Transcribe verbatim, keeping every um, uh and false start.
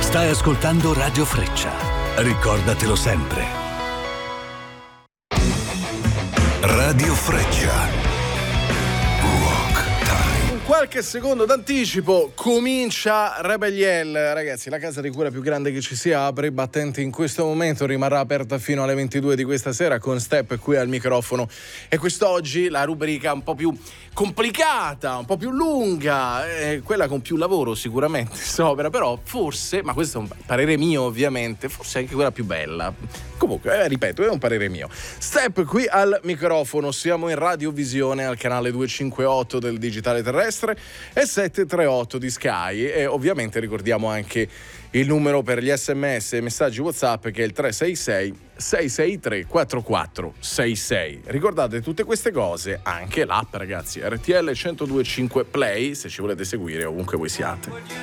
Stai ascoltando Radio Freccia. Ricordatelo sempre. Radio Freccia. Qualche secondo d'anticipo comincia Rebel, ragazzi. La casa di cura più grande che ci sia apre i battenti in questo momento, rimarrà aperta fino alle ventidue di questa sera con Step qui al microfono. E quest'oggi la rubrica un po' più complicata, un po' più lunga, eh, quella con più lavoro sicuramente sopra, però forse, ma questo è un parere mio ovviamente, forse anche quella più bella. Comunque, eh, ripeto, è un parere mio. Step qui al microfono, siamo in radiovisione al canale duecentocinquantotto del digitale terrestre e settecentotrentotto di Sky, e ovviamente ricordiamo anche il numero per gli sms e messaggi WhatsApp, che è il tre sei sei sei sei tre quattro quattro sei sei. Ricordate tutte queste cose, anche l'app, ragazzi, R T L centodue e cinque Play, se ci volete seguire ovunque voi siate.